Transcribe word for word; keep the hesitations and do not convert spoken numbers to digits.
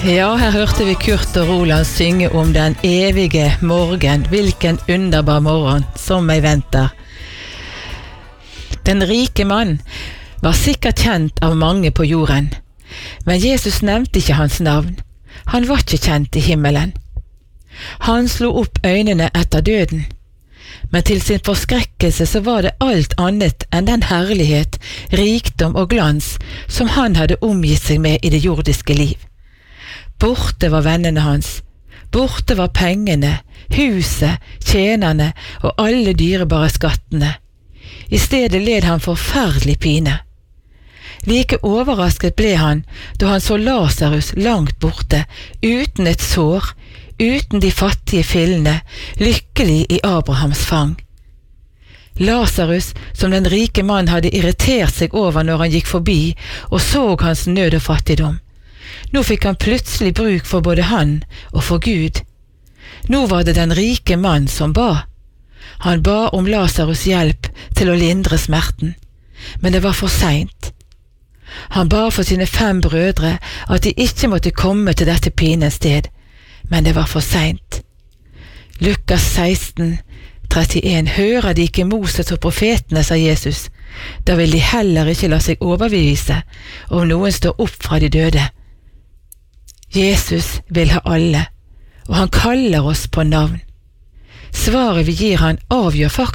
Ja, her hørte vi Kurt og Roland synge om den evige morgen. Hvilken underbar morgen som jeg venter. Den rike mann var sikkert kjent av mange på jorden, men Jesus nevnte ikke hans navn. Han var ikke kjent i himmelen. Han slo opp øynene etter døden, men til sin forskrekkelse så var det alt annet enn den herlighet, rikdom og glans som han hadde omgitt seg med i det jordiske liv. Borte var vennene hans, borte var pengene, huset, tjenerne og alle dyrebare skattene. I stedet led han forferdelig pine. Like overrasket ble han da han så Lazarus langt borte, uten et sår, uten de fattige fillene, lykkelig i Abrahams fang. Lazarus, som den rike mann hadde irritert seg over når han gikk forbi og så hans nød og fattigdom. Nå fikk han plutselig bruk for både han og for Gud. Nå var det den rike mann som ba. Han ba om Lazarus hjelp til å lindre smerten, men det var for sent. Han ba for sine fem brødre at de ikke måtte komme til dette pinens sted, men det var for sent. Lukas seksten, trettien. Hører de ikke Moses og profetene, sa Jesus, da vil de heller ikke la seg overbevise om noen står opp fra de døde. Jesus vil ha alle, og han kaller oss på navn. Svaret vi gir han avgjør faktisk